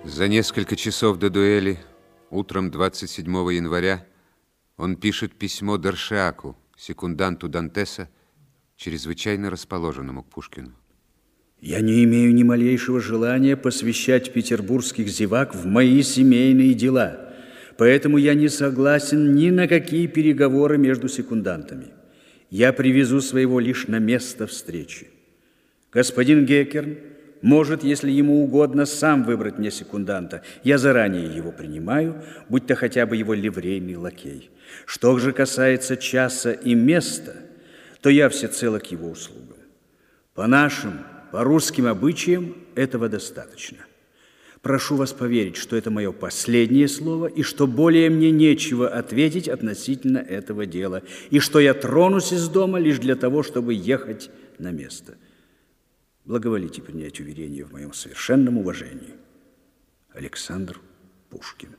За несколько часов до дуэли, утром 27 января, он пишет письмо Доршиаку, секунданту Дантеса, чрезвычайно расположенному к Пушкину. Я не имею ни малейшего желания посвящать петербургских зевак в мои семейные дела, поэтому я не согласен ни на какие переговоры между секундантами. Я привезу своего лишь на место встречи. Господин Геккерн может, если ему угодно, сам выбрать мне секунданта. Я заранее его принимаю, будь то хотя бы его ливрейный лакей. Что же касается часа и места, то я всецело к его услугам. По русским обычаям этого достаточно. Прошу вас поверить, что это мое последнее слово, и что более мне нечего ответить относительно этого дела, и что я тронусь из дома лишь для того, чтобы ехать на место. Благоволите принять уверение в моем совершенном уважении. Александр Пушкин.